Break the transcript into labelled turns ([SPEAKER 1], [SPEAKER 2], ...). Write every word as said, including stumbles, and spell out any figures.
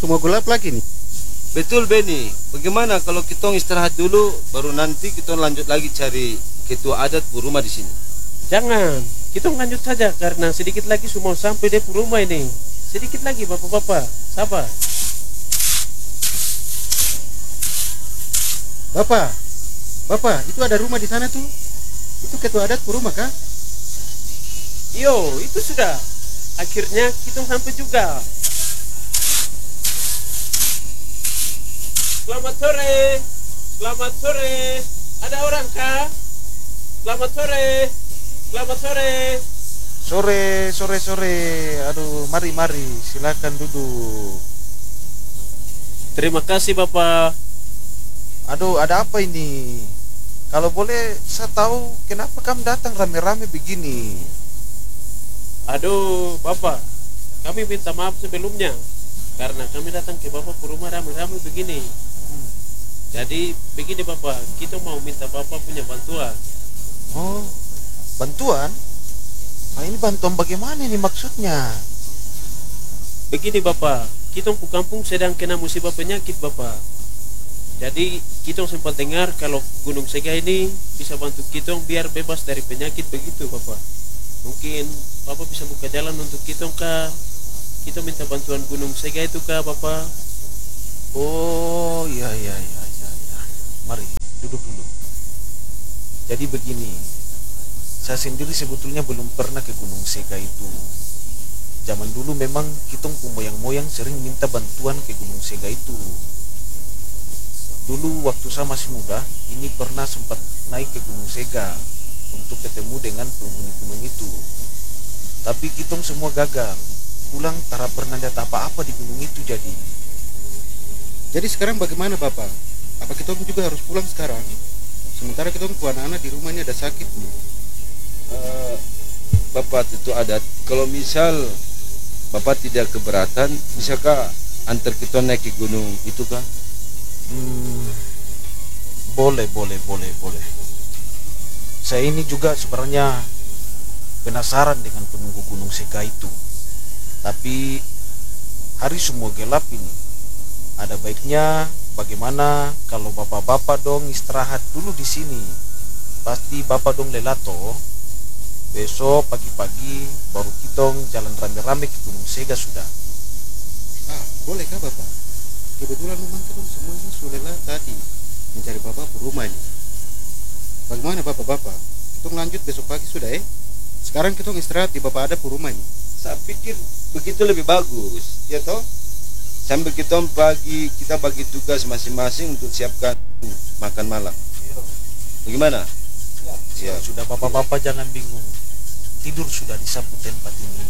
[SPEAKER 1] semua gelap lagi nih.
[SPEAKER 2] Betul Beni. Bagaimana kalau kita istirahat dulu, baru nanti kita lanjut lagi cari ketua adat bu rumah di sini.
[SPEAKER 3] Jangan, kita lanjut saja karena sedikit lagi semua sampai di rumah ini. Sedikit lagi bapak-bapak, sabar.
[SPEAKER 1] Bapak, bapak, itu ada rumah di sana tuh. Itu ketua adat bu rumah kah?
[SPEAKER 3] Yo, itu sudah. Akhirnya kita sampai juga. Selamat sore. Selamat sore. Ada orang kah? Selamat sore. Selamat sore.
[SPEAKER 4] Sore, sore, sore. Aduh, mari, mari. Silakan duduk.
[SPEAKER 3] Terima kasih Bapak.
[SPEAKER 4] Aduh, ada apa ini? Kalau boleh saya tahu kenapa kamu datang rame-rame begini?
[SPEAKER 3] Aduh, Bapak. Kami minta maaf sebelumnya karena kami datang ke Bapak ke rumah rame-rame begini.
[SPEAKER 4] Hmm.
[SPEAKER 3] Jadi begini Bapak, kita mau minta Bapak punya bantuan.
[SPEAKER 4] Oh, bantuan? Nah, ini bantuan bagaimana ini maksudnya?
[SPEAKER 3] Begini Bapak, kita ke kampung sedang kena musibah penyakit Bapak. Jadi kita sempat dengar kalau Gunung Sega ini bisa bantu kita biar bebas dari penyakit begitu Bapak. Mungkin Bapak bisa buka jalan untuk kita kah? Kita minta bantuan Gunung Sega itu kah Bapak?
[SPEAKER 4] Oh, iya, iya, iya, iya, iya. Mari, duduk dulu. Jadi begini, saya sendiri sebetulnya belum pernah ke Gunung Sega itu. Zaman dulu memang kita moyang-moyang sering minta bantuan ke Gunung Sega itu. Dulu waktu saya masih muda, ini pernah sempat naik ke Gunung Sega untuk ketemu dengan penghuni gunung itu. Tapi kita semua gagal. Pulang tak pernah lihat apa-apa di gunung itu jadi.
[SPEAKER 1] Jadi sekarang bagaimana bapak? Apa kita juga harus pulang sekarang? Sementara kita ku anak-anak di rumah ini ada sakit nih.
[SPEAKER 2] Uh, Bapak itu adat. Kalau misal Bapak tidak keberatan, bisakah antar kita naik ke gunung itu kah?
[SPEAKER 4] Hmm, boleh, boleh, boleh, boleh. Saya ini juga sebenarnya penasaran dengan penunggu Gunung Sega itu. Tapi hari semua gelap ini. Ada baiknya bagaimana kalau bapak-bapak dong istirahat dulu di sini. Pasti bapak dong lelato. Besok pagi-pagi baru kita jalan rame-rame ke Gunung Sega sudah.
[SPEAKER 1] Ah, boleh kah bapak? Kebetulan memang kita semua ini sudah lelah tadi mencari bapak ke rumah ini. Bagaimana bapak-bapak? Kita lanjut besok pagi sudah eh? Sekarang kita istirahat di bapak ada ke rumah ini.
[SPEAKER 2] Saya pikir begitu lebih bagus, ya toh? Sambil kita pagi kita bagi tugas masing-masing untuk siapkan makan malam. Bagaimana?
[SPEAKER 4] Ya, sudah bapak-bapak jangan bingung. Tidur sudah di sapu tempat ini.